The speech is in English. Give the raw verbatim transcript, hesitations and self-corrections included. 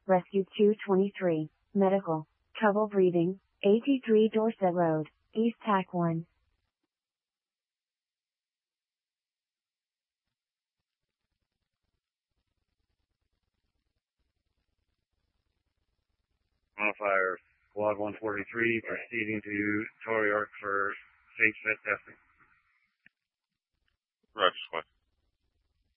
Rescue two twenty-three, Medical, Trouble Breathing, eighty-three Dorset Road, East Tac one. Modifier Squad one forty-three proceeding to Torrey Arc for safe fit testing. Roger, Squad.